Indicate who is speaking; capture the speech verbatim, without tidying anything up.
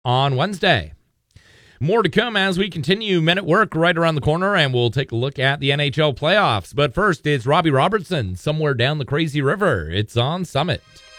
Speaker 1: on Wednesday. More to come as we continue Men at Work right around the corner, and we'll take a look at the N H L playoffs. But first, it's Robbie Robertson, Somewhere Down the Crazy River. It's on Summit.